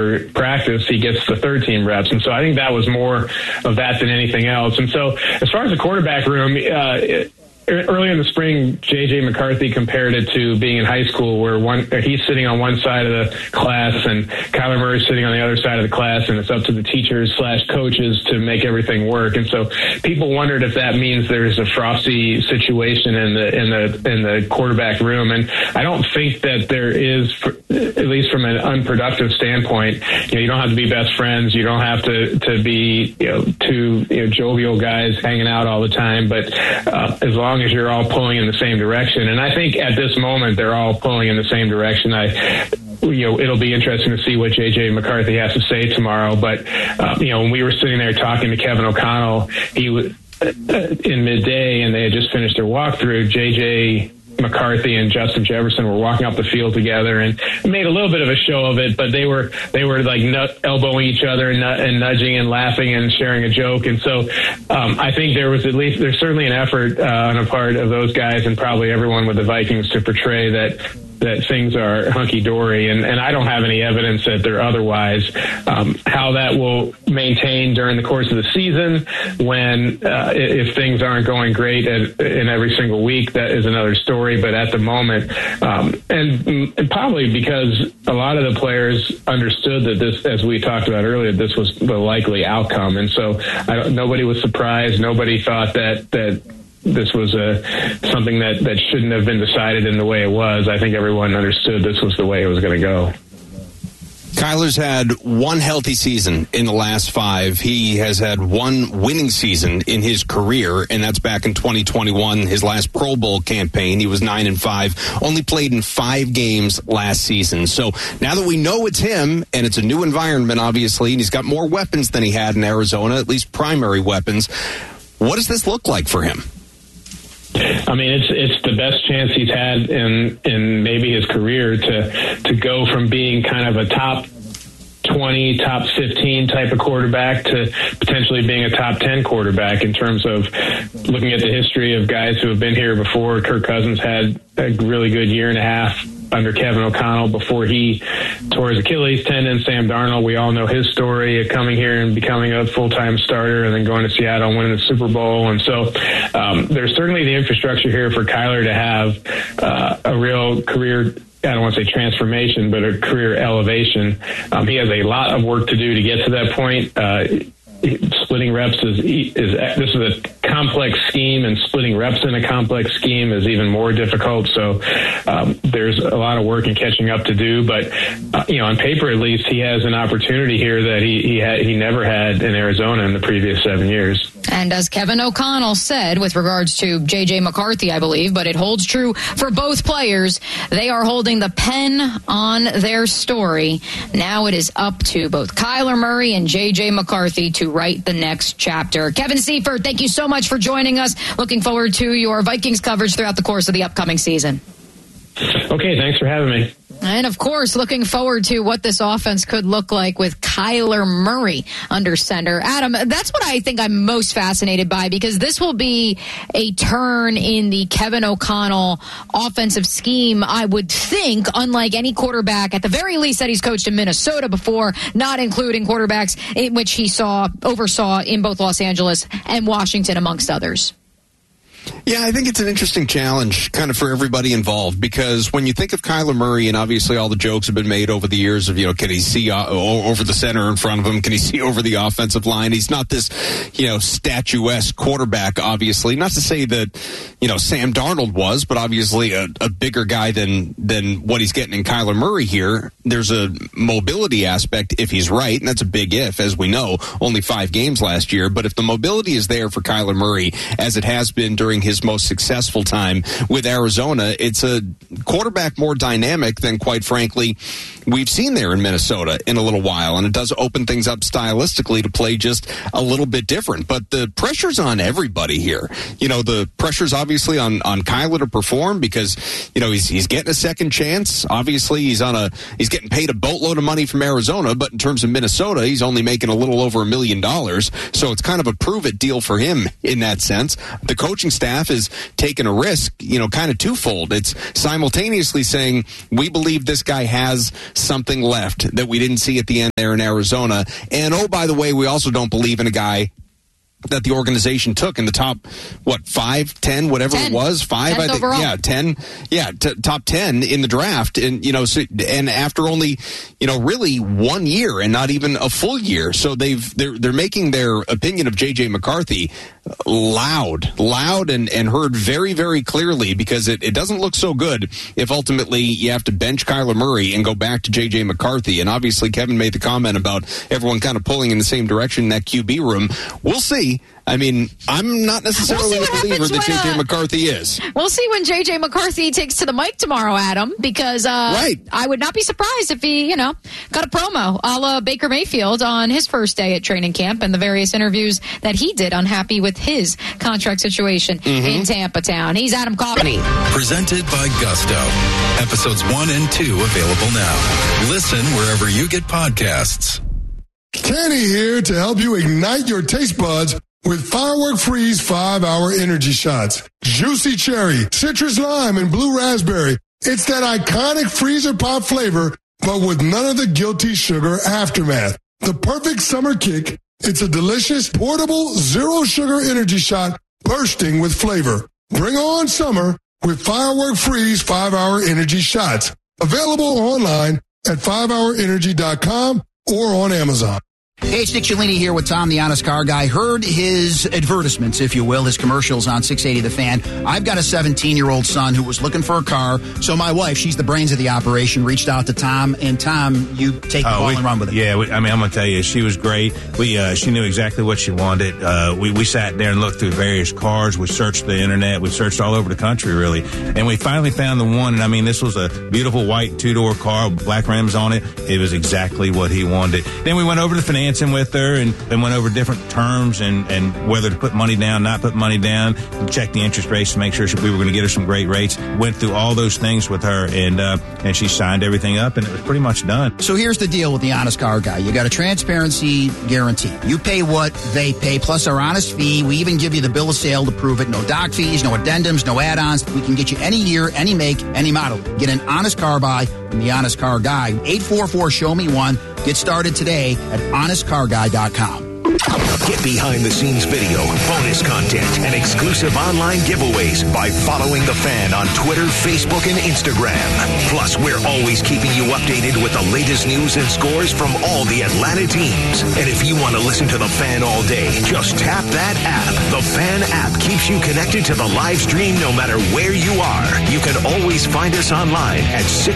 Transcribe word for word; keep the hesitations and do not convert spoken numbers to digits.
practice, he gets the third team reps. And so I think that was more of that than anything else. And so as far as the quarterback room, uh, it, early in the spring, J J. McCarthy compared it to being in high school, where one he's sitting on one side of the class and Kyler Murray's sitting on the other side of the class, and it's up to the teachers slash coaches to make everything work. And so people wondered if that means there's a frosty situation in the in the in the quarterback room, and I don't think that there is, for, at least from an unproductive standpoint. You know, you don't have to be best friends, you don't have to to be you know two you know jovial guys hanging out all the time, but uh, as long as you're all pulling in the same direction. And I think at this moment, they're all pulling in the same direction. I, you know, it'll be interesting to see what J J. McCarthy has to say tomorrow. But, uh, you know, when we were sitting there talking to Kevin O'Connell, he was in midday and they had just finished their walkthrough. J J. McCarthy and Justin Jefferson were walking up the field together and made a little bit of a show of it, but they were they were like nut, elbowing each other and, and nudging and laughing and sharing a joke. And so um, I think there was at least there's certainly an effort uh, on a part of those guys and probably everyone with the Vikings to portray that that things are hunky-dory, and, and I don't have any evidence that they're otherwise. Um, how that will maintain during the course of the season, when uh, if things aren't going great at, in every single week, that is another story. But at the moment, um, and, and probably because a lot of the players understood that this, as we talked about earlier, this was the likely outcome, and so I don't, nobody was surprised. Nobody thought that that. this was a, something that, that shouldn't have been decided in the way it was. I think everyone understood this was the way it was going to go. Kyler's had one healthy season in the last five. He has had one winning season in his career, and that's back in twenty twenty-one, his last Pro Bowl campaign. He was nine and five, only played in five games last season. So now that we know it's him, and it's a new environment, obviously, and he's got more weapons than he had in Arizona, at least primary weapons, what does this look like for him? I mean, it's it's the best chance he's had in in maybe his career to to go from being kind of a top twenty, top fifteen type of quarterback to potentially being a top ten quarterback in terms of looking at the history of guys who have been here before. Kirk Cousins had a really good year and a half under Kevin O'Connell before he tore his Achilles tendon. Sam Darnold, we all know his story of coming here and becoming a full-time starter and then going to Seattle and winning the Super Bowl. And so um, there's certainly the infrastructure here for Kyler to have uh, a real career, I don't want to say transformation, but a career elevation. Um, he has a lot of work to do to get to that point. Uh, splitting reps is, is this is a complex scheme, and splitting reps in a complex scheme is even more difficult. So um, there's a lot of work and catching up to do. But uh, you know, on paper at least, he has an opportunity here that he he had he never had in Arizona in the previous seven years. And as Kevin O'Connell said with regards to J J. McCarthy, I believe, but it holds true for both players, they are holding the pen on their story. Now it is up to both Kyler Murray and J J. McCarthy to write the next chapter. Kevin Seifert, thank you so much for joining us. Looking forward to your Vikings coverage throughout the course of the upcoming season. Okay, thanks for having me. And, of course, looking forward to what this offense could look like with Kyler Murray under center. Adam, that's what I think I'm most fascinated by, because this will be a turn in the Kevin O'Connell offensive scheme, I would think, unlike any quarterback, at the very least, that he's coached in Minnesota before, not including quarterbacks in which he saw oversaw in both Los Angeles and Washington, amongst others. Yeah, I think it's an interesting challenge kind of for everybody involved, because when you think of Kyler Murray, and obviously all the jokes have been made over the years of, you know, can he see uh, over the center in front of him? Can he see over the offensive line? He's not this, you know, statuesque quarterback, obviously. Not to say that, you know, Sam Darnold was, but obviously a, a bigger guy than, than what he's getting in Kyler Murray here. There's a mobility aspect if he's right, and that's a big if, as we know, only five games last year. But if the mobility is there for Kyler Murray, as it has been during his most successful time with Arizona, it's a quarterback more dynamic than, quite frankly, we've seen there in Minnesota in a little while, and it does open things up stylistically to play just a little bit different. But the pressure's on everybody here. You know, the pressure's obviously on, on Kyler to perform, because, you know, he's he's getting a second chance. Obviously, he's on a he's getting paid a boatload of money from Arizona, but in terms of Minnesota, he's only making a little over a million dollars. So it's kind of a prove-it deal for him in that sense. The coaching staff is taking a risk, you know, kind of twofold. It's simultaneously saying, we believe this guy has something left that we didn't see at the end there in Arizona. And, oh, by the way, we also don't believe in a guy that the organization took in the top, what, five, ten, whatever ten. it was, five, I think, overall. yeah, ten, yeah, t- top ten in the draft, and you know, so, and after only, you know, really one year and not even a full year, so they've they're they're making their opinion of J J McCarthy loud, loud, and and heard very very clearly, because it, it doesn't look so good if ultimately you have to bench Kyler Murray and go back to J J McCarthy, and obviously Kevin made the comment about everyone kind of pulling in the same direction in that Q B room. We'll see. I mean, I'm not necessarily we'll the believer that J J uh, McCarthy is. We'll see when J J McCarthy takes to the mic tomorrow, Adam, because uh, right. I would not be surprised if he, you know, got a promo a la Baker Mayfield on his first day at training camp and the various interviews that he did, unhappy with his contract situation mm-hmm. in Tampa Town. He's Adam Coffey. Presented by Gusto. Episodes one and two available now. Listen wherever you get podcasts. Kenny here to help you ignite your taste buds with Firework Freeze five hour energy shots. Juicy cherry, citrus lime, and blue raspberry. It's that iconic freezer pop flavor, but with none of the guilty sugar aftermath. The perfect summer kick. It's a delicious, portable, zero sugar energy shot bursting with flavor. Bring on summer with Firework Freeze five hour energy shots. Available online at five hour energy dot com or on Amazon. Hey, it's Nick Cellini here with Tom, the Honest Car Guy. Heard his advertisements, if you will, his commercials on six eighty The Fan. I've got a seventeen-year-old son who was looking for a car, so my wife, she's the brains of the operation, reached out to Tom, and Tom, you take the oh, ball we, and run with it. Yeah, we, I mean, I'm going to tell you, she was great. We uh, She knew exactly what she wanted. Uh, we, we sat there and looked through various cars. We searched the internet. We searched all over the country, really. And we finally found the one, and I mean, this was a beautiful white two-door car with black rims on it. It was exactly what he wanted. Then we went over to financing with her, and then went over different terms and, and whether to put money down, not put money down, check the interest rates to make sure we were going to get her some great rates. Went through all those things with her, and uh, and she signed everything up, and it was pretty much done. So here's the deal with the Honest Car Guy. You got a transparency guarantee. You pay what they pay, plus our honest fee. We even give you the bill of sale to prove it. No doc fees, no addendums, no add-ons. We can get you any year, any make, any model. Get an Honest Car Buy from the Honest Car Guy. eight four four, show me one. Get started today at honest car guy dot com. Get behind-the-scenes video, bonus content, and exclusive online giveaways by following The Fan on Twitter, Facebook, and Instagram. Plus, we're always keeping you updated with the latest news and scores from all the Atlanta teams. And if you want to listen to The Fan all day, just tap that app. The Fan app keeps you connected to the live stream no matter where you are. You can always find us online at six